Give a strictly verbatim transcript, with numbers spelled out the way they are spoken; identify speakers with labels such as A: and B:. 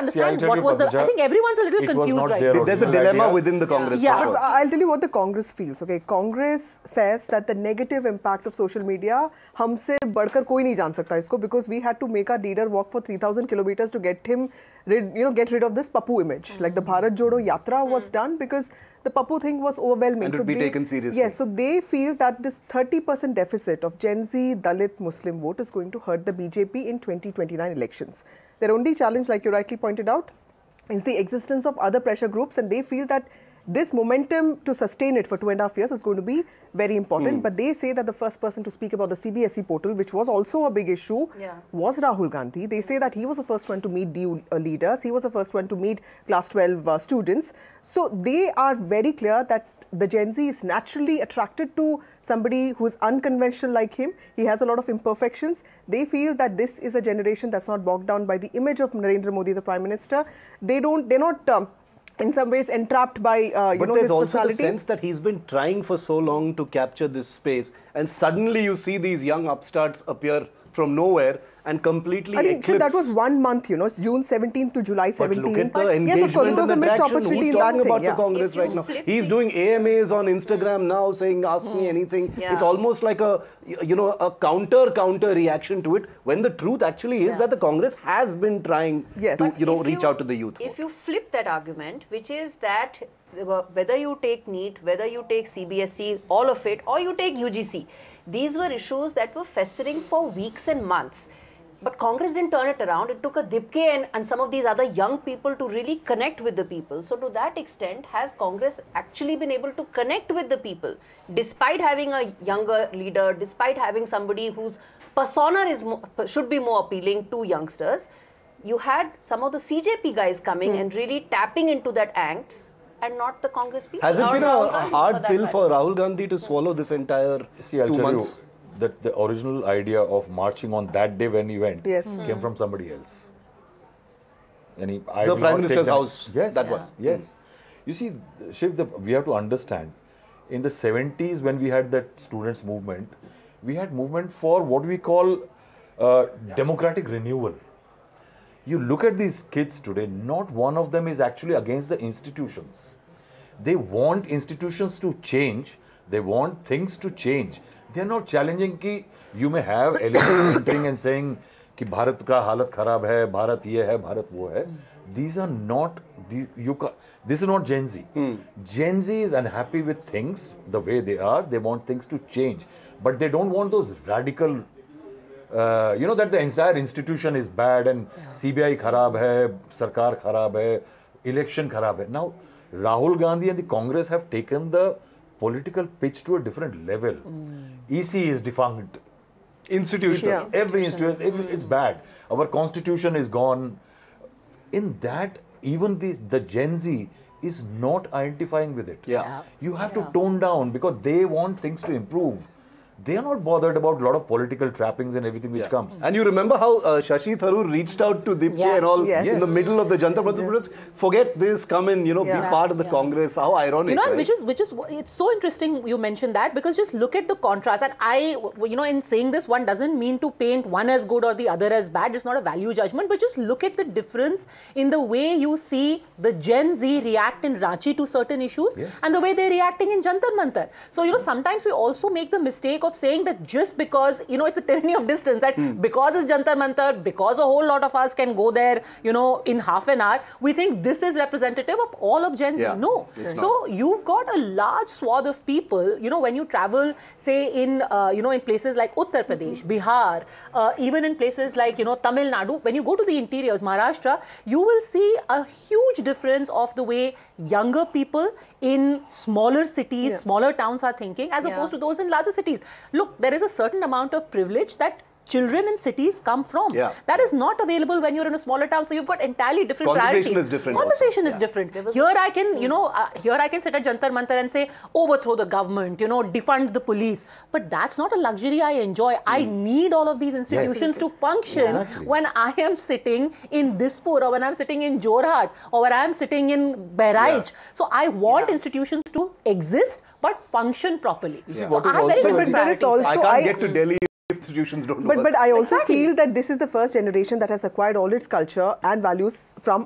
A: understand
B: See,
A: what
B: you,
A: was the... I think everyone's a little
B: it
A: confused right
B: there
A: now.
C: There's a dilemma
B: idea.
C: within the Congress.
D: Yeah,
C: for sure.
D: but I'll tell you what the Congress feels. Okay, Congress says that the negative impact of social media, हमसे बढ़कर कोई नहीं जान सकता इसको, because we had to make our leader walk for three thousand kilometers to get him, rid, you know, get rid of this Pappu image. Mm. Like the Bharat Jodo Yatra mm. was done because the Pappu thing was overwhelming.
C: And it
D: so
C: would be
D: they,
C: taken seriously.
D: Yes, so they feel that this thirty percent deficit of Gen Z, Dalit, Muslim vote is going to hurt the B J P in twenty twenty-nine elections. Their only challenge, like you rightly pointed out, is the existence of other pressure groups, and they feel that this momentum to sustain it for two and a half years is going to be very important. Mm. But they say that the first person to speak about the C B S E portal, which was also a big issue, yeah. was Rahul Gandhi. They say that he was the first one to meet the uh, leaders. He was the first one to meet class twelve uh, students. So they are very clear that the Gen Z is naturally attracted to somebody who is unconventional like him. He has a lot of imperfections. They feel that this is a generation that's not bogged down by the image of Narendra Modi, the Prime Minister. They don't, they're not... Um, in some ways entrapped by, uh, you
C: but
D: know,
C: there's
D: his
C: also
D: personality.
C: the sense that he's been trying for so long to capture this space, and suddenly you see these young upstarts appear from nowhere and completely
D: I think
C: eclipse.
D: that was one month, you know, June seventeenth to July seventeenth.
C: But look at the
D: but
C: engagement
D: yes, of course, it was a
C: and the
D: missed
C: traction.
D: opportunity
C: Who's
D: in that
C: talking
D: thing,
C: about
D: yeah.
C: the Congress right now? He's doing A M As on Instagram now saying, ask mm. me anything. Yeah. It's almost like a, you know, a counter-counter reaction to it, when the truth actually is yeah. that the Congress has been trying yes. to, you know, reach
E: you,
C: out to the youth.
E: If you flip that argument, which is that whether you take NEET, whether you take C B S E, all of it, or you take U G C, these were issues that were festering for weeks and months. But Congress didn't turn it around. It took a Dipke and, and some of these other young people to really connect with the people. So to that extent, has Congress actually been able to connect with the people, despite having a younger leader, despite having somebody whose persona is more, should be more appealing to youngsters? You had some of the C J P guys coming mm. and really tapping into that angst, and not the Congress people.
C: Has it been a, a hard for pill for Rahul Gandhi to swallow this entire
B: See, I'll
C: two
B: tell
C: months?
B: You that the original idea of marching on that day when he went
D: yes.
B: came mm. from somebody else. And he,
C: I the Prime Minister's house,
B: yes,
C: that
B: yeah.
C: one.
B: Yes. Mm. You see, Shiv, the, we have to understand, in the seventies when we had that students' movement, we had movement for what we call uh, yeah. democratic renewal. You look at these kids today, not one of them is actually against the institutions. They want institutions to change. They want things to change. They are not challenging कि you may have elements entering and saying कि भारत का हालत खराब है, भारत ये है, भारत वो है. These are not, these, you ca this is not Gen Z. Hmm. Gen Z is unhappy with things the way they are. They want things to change. But they don't want those radical, uh, you know, that the entire institution is bad and yeah. C B I kharab hai, sarkar kharab hai, election kharab hai. Now, Rahul Gandhi and the Congress have taken the political pitch to a different level. Mm. E C is defunct.
C: Institution.
B: Yeah. Every institution, every, it's bad. Our constitution is gone. In that, even the, the Gen Z is not identifying with it.
C: Yeah. yeah.
B: You have
E: yeah.
B: to tone down because they want things to improve. They are not bothered about a lot of political trappings and everything which yeah. comes.
C: And you remember how uh, Shashi Tharoor reached out to Dipke yeah. and all
D: yes.
C: in the middle of the Jantar Mantar protest. Forget this, come and, you know,
D: yeah.
C: be part of the yeah. Congress. How ironic,
A: You know,
C: right?
A: which is, which is, it's so interesting you mentioned that, because just look at the contrast. And I, you know, in saying this, one doesn't mean to paint one as good or the other as bad. It's not a value judgment, but just look at the difference in the way you see the Gen Z react in Ranchi to certain issues yes. and the way they're reacting in Jantar Mantar. So, you know, sometimes we also make the mistake of saying that just because, you know, it's the tyranny of distance, that hmm. because it's Jantar Mantar, because a whole lot of us can go there, you know, in half an hour, we think this is representative of all of Gen Z. Yeah, no. So you've got a large swath of people, you know, when you travel, say in, uh, you know, in places like Uttar Pradesh, mm-hmm. Bihar, uh, even in places like, you know, Tamil Nadu, when you go to the interiors, Maharashtra, you will see a huge difference of the way younger people in smaller cities, yeah. smaller towns are thinking, as yeah. opposed to those in larger cities. Look, there is a certain amount of privilege that children in cities come from.
C: Yeah.
A: That is not available when you're in a smaller town. So you've got entirely different
C: Conversation
A: priorities.
C: is different.
A: Conversation
C: also.
A: is
C: yeah.
A: different. Here I can, you know, uh, here I can sit at Jantar Mantar and say, overthrow the government, you know, defund the police. But that's not a luxury I enjoy. Mm. I need all of these institutions yes. to function exactly. when I am sitting in Dispur, or when I'm sitting in Jorhat, or when I'm sitting in Bahraich. Yeah. So I want yeah. institutions to exist, but function properly.
B: You see,
A: so
B: what is
A: I have very
B: also
A: different priorities.
D: Also,
C: I can't
D: I,
C: get to Delhi. Institutions don't know
D: but, but I also
A: exactly.
D: feel that this is the first generation that has acquired all its culture and values from